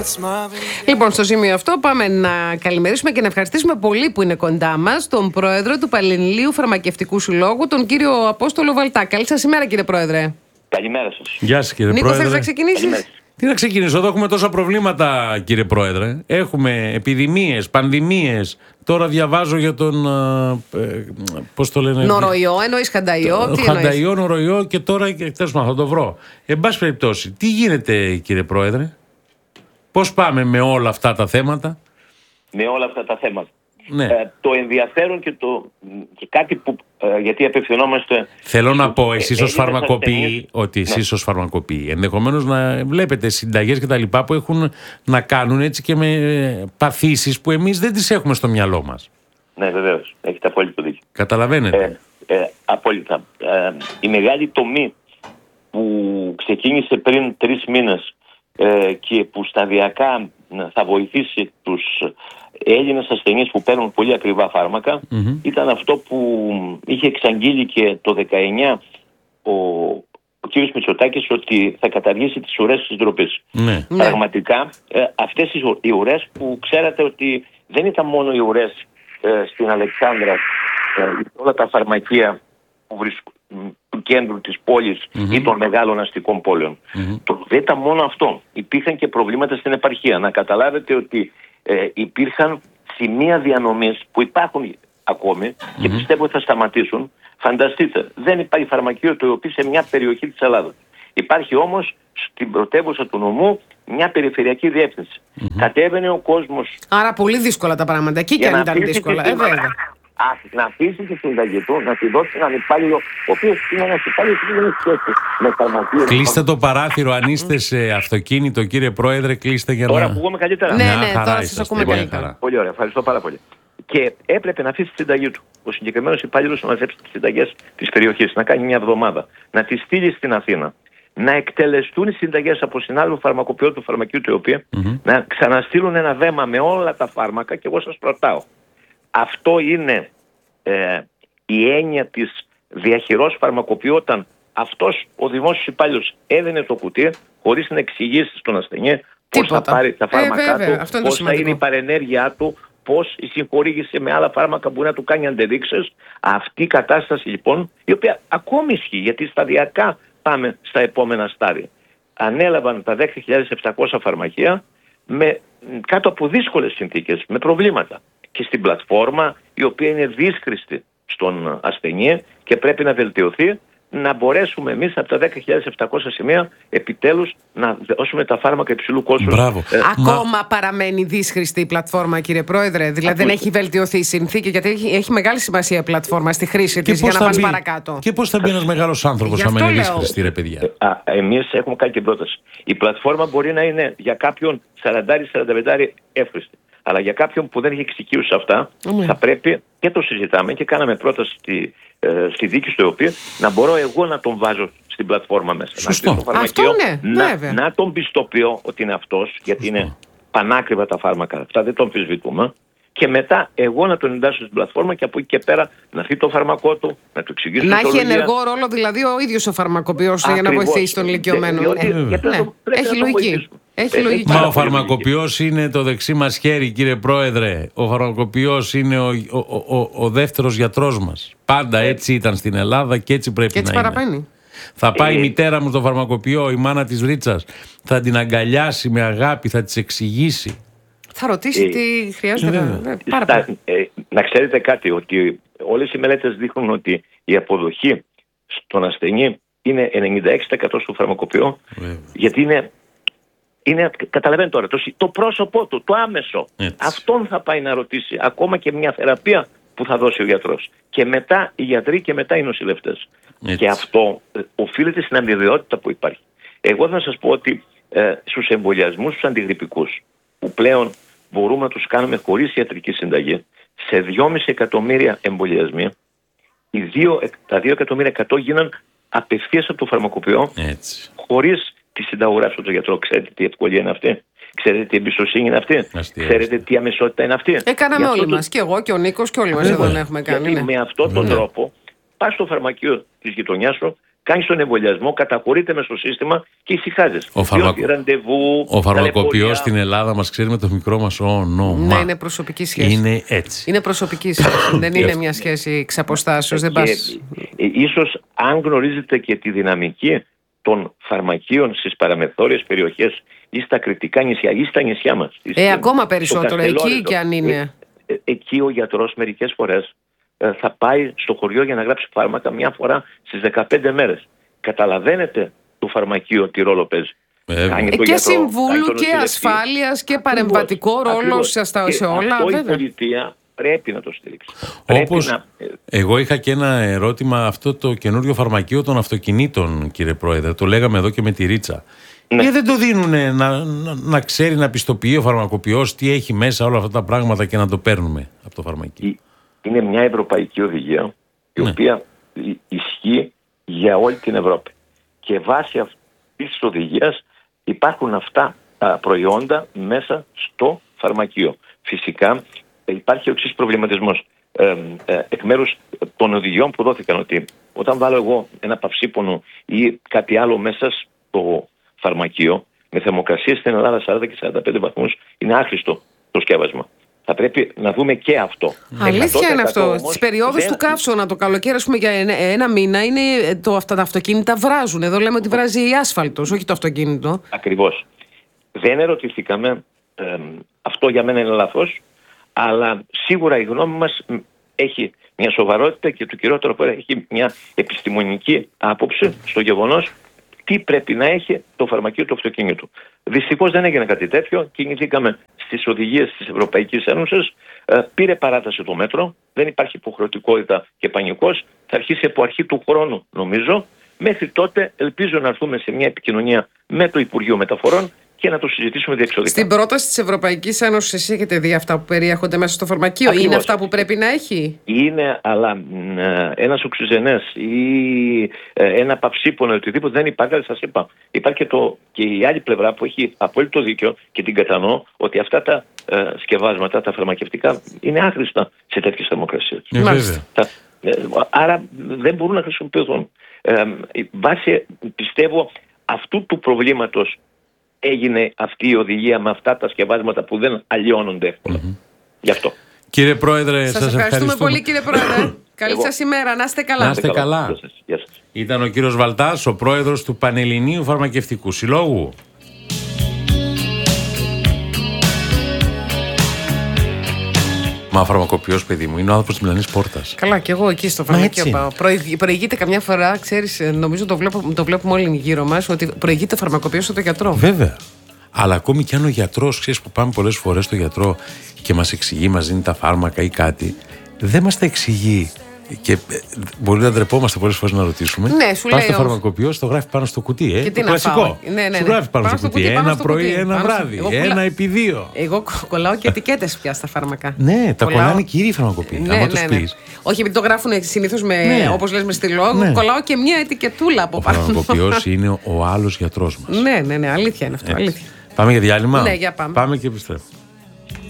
Λοιπόν, στο σημείο αυτό πάμε να καλημερίσουμε και να ευχαριστήσουμε πολύ που είναι κοντά μας τον πρόεδρο του Πανελληνίου Φαρμακευτικού Συλλόγου, τον κύριο Απόστολο Βαλτά. Καλή σας ημέρα, κύριε πρόεδρε. Καλημέρα σας. Γεια σας, κύριε Νίκο, πρόεδρε. θέλεις να ξεκινήσεις? Τι να ξεκινήσω, εδώ έχουμε τόσα προβλήματα, κύριε πρόεδρε. Έχουμε επιδημίες, πανδημίες. Τώρα διαβάζω για τον. Πώς το λένε. Νοροϊό, εννοείς χανταϊό. Χανταϊό, νοροϊό και τώρα. Τέλος πάντων, θα το βρω. Εν πάση περιπτώσει, τι γίνεται, κύριε πρόεδρε, πώς πάμε με όλα αυτά τα θέματα? Με όλα αυτά τα θέματα. Ναι. Το ενδιαφέρον και κάτι που. Γιατί απευθυνόμαστε. Θέλω να πω, εσείς ως φαρμακοποιοί, ασθενείς, ότι εσείς ως φαρμακοποιοί ενδεχομένως να βλέπετε συνταγές και τα λοιπά που έχουν να κάνουν έτσι και με παθήσεις που εμείς δεν τις έχουμε στο μυαλό μας. Ναι, βεβαίως. Έχετε απόλυτο δίκιο. Καταλαβαίνετε. Απόλυτα. Η μεγάλη τομή που ξεκίνησε πριν 3 μήνες και που σταδιακά θα βοηθήσει τους Έλληνες ασθενείς που παίρνουν πολύ ακριβά φάρμακα, ήταν αυτό που είχε εξαγγείλει και το 19 ο κύριος Μητσοτάκης, ότι θα καταργήσει τις ουρές της ντροπής. Ναι. Πραγματικά αυτές οι ουρές που ξέρατε ότι δεν ήταν μόνο οι ουρές στην Αλεξάνδρα, όλα τα φαρμακεία του κέντρου της πόλης ή των μεγάλων αστικών πόλεων. Δεν ήταν μόνο αυτό. Υπήρχαν και προβλήματα στην επαρχία. Να καταλάβετε ότι υπήρχαν σημεία διανομής που υπάρχουν ακόμη και πιστεύω ότι θα σταματήσουν. Φανταστείτε, δεν υπάρχει φαρμακείο το οποίο σε μια περιοχή της Ελλάδας. Υπάρχει όμως στην πρωτεύουσα του νομού μια περιφερειακή διεύθυνση. Κατέβαινε ο κόσμος. Άρα πολύ δύσκολα τα πράγματα. Εκεί και αν ήταν δύσκολα. Να αφήσει τη συνταγή του, να τη δώσει έναν υπάλληλο, ο οποίος είναι ένας υπάλληλος που δεν έχει σχέση με φαρμακείο. Κλείστε το παράθυρο, αν είστε σε αυτοκίνητο, κύριε πρόεδρε, κλείστε για να. Τώρα ακούμε καλύτερα. Ναι, τώρα σας ακούμε καλύτερα. Πολύ ωραία, ευχαριστώ πάρα πολύ. Και έπρεπε να αφήσει τη συνταγή του. Ο συγκεκριμένος υπάλληλος να μαζέψει τις συνταγές της περιοχής, να κάνει μια εβδομάδα, να τις στείλει στην Αθήνα, να εκτελεστούν οι συνταγές από συνάδελφο φαρμακοποιό του φαρμακείου του ΕΟΠΗ, να ξαναστείλουν ένα δέμα με όλα τα φάρμακα και εγώ σας ρωτάω. Αυτό είναι η έννοια της διαχειρός φαρμακοποιού, όταν αυτός ο δημόσιος υπάλληλος έδαινε το κουτί χωρίς να εξηγήσει στον ασθενή πώς θα πάρει τα φάρμακά του, πώς θα είναι η παρενέργειά του, πώς η συγχορήγηση με άλλα φάρμακα μπορεί να του κάνει αντεδείξεις. Αυτή η κατάσταση λοιπόν, η οποία ακόμη ισχύει, γιατί σταδιακά πάμε στα επόμενα στάδια. Ανέλαβαν τα 10.700 φαρμακεία κάτω από δύσκολες συνθήκες, με προβλήματα. Και στην πλατφόρμα, η οποία είναι δύσχρηστη στον ασθενή και πρέπει να βελτιωθεί, να μπορέσουμε εμείς από τα 10.700 σημεία επιτέλους να δώσουμε τα φάρμακα υψηλού κόστους. Μπράβο. Ακόμα παραμένει δύσχρηστη η πλατφόρμα, κύριε πρόεδρε. Δηλαδή δεν έχει βελτιωθεί η συνθήκη, γιατί έχει μεγάλη σημασία η πλατφόρμα στη χρήση της για να πας παρακάτω. Και πώς θα μπει ένας μεγάλος άνθρωπος άμα είναι δύσχρηστη, ρε παιδιά? Εμείς έχουμε κάνει την πρόταση. Η πλατφόρμα μπορεί να είναι για κάποιον 40-45 εύχρηστη. Αλλά για κάποιον που δεν έχει εξοικείωση σε αυτά, θα πρέπει, και το συζητάμε και κάναμε πρόταση στη δίκη στο οποίο, να μπορώ εγώ να τον βάζω στην πλατφόρμα μέσα. Σωστό. Να φαρμακείο, ναι, να τον πιστοποιώ ότι είναι αυτός, γιατί είναι πανάκριβα τα φάρμακα. Αυτά δεν τον αμφισβητούμε. Και μετά εγώ να τον εντάσσω στην πλατφόρμα και από εκεί και πέρα να δει το φαρμακό του, να του εξηγήσω. Να έχει ενεργό ρόλο δηλαδή ο ίδιος ο φαρμακοποιός για να βοηθήσει τον ηλικιωμένο. Έχει λογική. Μα ο φαρμακοποιός είναι το δεξί μας χέρι, κύριε πρόεδρε. Ο φαρμακοποιός είναι ο δεύτερος γιατρός μας. Πάντα έτσι ήταν στην Ελλάδα και έτσι πρέπει να είναι. Θα πάει η μητέρα μου στο φαρμακοποιό, η μάνα της Ρίτσας, θα την αγκαλιάσει με αγάπη, θα της εξηγήσει. Θα ρωτήσει τι χρειάζεται. Να ξέρετε κάτι, ότι όλες οι μελέτες δείχνουν ότι η αποδοχή στον ασθενή είναι 96% στο φαρμακοποιό, γιατί είναι, καταλαβαίνετε τώρα, το πρόσωπό του, το άμεσο. Έτσι. Αυτόν θα πάει να ρωτήσει ακόμα και μια θεραπεία που θα δώσει ο γιατρός. Και μετά οι γιατροί και μετά οι νοσηλευτές. Και αυτό οφείλεται στην αμοιβαιότητα που υπάρχει. Εγώ θα σας πω ότι στους εμβολιασμούς τους αντιγρυπικούς, που πλέον μπορούμε να τους κάνουμε χωρίς ιατρική συνταγή, σε 2,5 εκατομμύρια εμβολιασμοί, τα 2.100.000 γίναν απευθείας από το φαρμακοποιό, χωρίς τη συνταγογράφηση του γιατρού. Ξέρετε τι ευκολία είναι αυτή? Ξέρετε τι εμπιστοσύνη είναι αυτή? Ξέρετε τι αμεσότητα είναι αυτή? Κάναμε όλοι μας. Και εγώ και ο Νίκος και όλοι μας εδώ έχουμε κάνει. Με αυτόν τον τρόπο πας στο φαρμακείο της γειτονιάς σου, κάνεις τον εμβολιασμό, καταχωρείται μες στο σύστημα και ησυχάζεις. Ο φαρμακοποιός στην Ελλάδα, μας ξέρει με το μικρό μας όνομα. Ναι, είναι προσωπική σχέση. Είναι έτσι. Είναι προσωπική σχέση. Δεν είναι μια σχέση εξ αποστάσεως. Ίσως αν γνωρίζετε και τη δυναμική των φαρμακείων στις παραμεθόριες περιοχές ή στα κριτικά νησιά ή στα νησιά μας. Ακόμα περισσότερο, εκεί και αν είναι. Εκεί ο γιατρός μερικές φορές θα πάει στο χωριό για να γράψει φάρμακα μια φορά στις 15 μέρες. Καταλαβαίνετε το φαρμακείο τι ρόλο παίζει. Και συμβούλου και ασφάλειας και παρεμβατικό ρόλο σε όλα. Αυτό η πολιτεία πρέπει να το στηρίξει. Εγώ είχα και ένα ερώτημα, αυτό το καινούριο φαρμακείο των αυτοκινήτων, κύριε Πρόεδρε, το λέγαμε εδώ και με τη Ρίτσα. Ναι. Γιατί δεν το δίνουν να ξέρει, να πιστοποιεί ο φαρμακοποιός τι έχει μέσα όλα αυτά τα πράγματα και να το παίρνουμε από το φαρμακείο. Είναι μια ευρωπαϊκή οδηγία η οποία ισχύει για όλη την Ευρώπη. Και βάσει αυτής της οδηγίας υπάρχουν αυτά τα προϊόντα μέσα στο φαρμακείο. Φυσικά υπάρχει ο εξής προβληματισμός. Εκ μέρους των οδηγιών που δόθηκαν, ότι όταν βάλω εγώ ένα παυσίπονο ή κάτι άλλο μέσα στο φαρμακείο, με θερμοκρασίες στην Ελλάδα 40 και 45 βαθμούς, είναι άχρηστο το σκεύασμα. Θα πρέπει να δούμε και αυτό. Αλήθεια είναι αυτό. Στις περιόδους του καύσωνα το καλοκαίρι, ας πούμε, για ένα μήνα, αυτά τα αυτοκίνητα βράζουν. Εδώ λέμε ότι βράζει η άσφαλτος, όχι το αυτοκίνητο. Ακριβώς. Δεν ερωτηθήκαμε. Αυτό για μένα είναι λάθος. Αλλά σίγουρα η γνώμη μας έχει μια σοβαρότητα και το κυριότερο έχει μια επιστημονική άποψη στο γεγονός τι πρέπει να έχει το φαρμακείο του αυτοκίνητου. Δυστυχώς δεν έγινε κάτι τέτοιο. Κινηθήκαμε στις οδηγίες της Ευρωπαϊκής Ένωσης. Πήρε παράταση το μέτρο. Δεν υπάρχει υποχρεωτικότητα και πανικός. Θα αρχίσει από αρχή του χρόνου, νομίζω. Μέχρι τότε ελπίζω να έρθουμε σε μια επικοινωνία με το Υπουργείο Μεταφορών και να το συζητήσουμε διεξοδικά. Στην πρόταση της Ευρωπαϊκής Ένωσης, εσείς έχετε δει αυτά που περιέχονται μέσα στο φαρμακείο? Ακριβώς. Είναι αυτά που πρέπει να έχει? Είναι, αλλά ένας οξυζενές ή ένα παυσίπονο, οτιδήποτε δεν υπάρχει. Αλλά σας είπα, υπάρχει και η άλλη πλευρά που έχει απόλυτο δίκιο και την κατανοώ, ότι αυτά τα σκευάσματα, τα φαρμακευτικά, είναι άχρηστα σε τέτοιες θερμοκρασίες. Άρα δεν μπορούν να χρησιμοποιηθούν. Βάσει, πιστεύω, αυτού του προβλήματος έγινε αυτή η οδηγία με αυτά τα σκευάσματα που δεν αλλοιώνονται εύκολα. Γι' αυτό. Κύριε Πρόεδρε, σας ευχαριστούμε πολύ, κύριε Πρόεδρε. Καλή σας ημέρα, να είστε καλά. Να είστε καλά. Γεια σας. Ήταν ο κύριος Βαλτάς, ο πρόεδρος του Πανελληνίου Φαρμακευτικού Συλλόγου. Μα ο φαρμακοποιός, παιδί μου, είναι ο άνθρωπος της Μιλανής Πόρτας. Καλά, και εγώ εκεί στο φαρμακείο πάω. Προηγείται καμιά φορά, ξέρεις, νομίζω το βλέπουμε όλοι γύρω μας, ότι προηγείται ο φαρμακοποιός από τον γιατρό. Βέβαια. Αλλά ακόμη κι αν ο γιατρός, ξέρεις, που πάμε πολλές φορές στο γιατρό και μας εξηγεί, μας δίνει τα φάρμακα ή κάτι, δεν μας τα εξηγεί. Και μπορεί να ντρεπόμαστε πολλές φορές να ρωτήσουμε. Ναι, σου πας λέει. στο φαρμακοποιό, το γράφει πάνω στο κουτί. Και τι το κλασικό. Ναι. Σου γράφει πάνω στο κουτί. Ένα πρωί, ένα βράδυ. Ένα επί δύο. Εγώ κολλάω και ετικέτες πια στα φάρμακα. Ναι, τα κολλάνε και οι ίδιοι φαρμακοποιοί. Ναι. Όχι, επειδή το γράφουν συνήθως όπως λες με στυλό, κολλάω και μια ετικετούλα από πάνω. Ο φαρμακοποιός είναι ο άλλος γιατρός μας. Ναι, αλήθεια είναι αυτό. Πάμε για διάλειμμα. Ναι, για πάμε. Πάμε και επιστρέφουμε.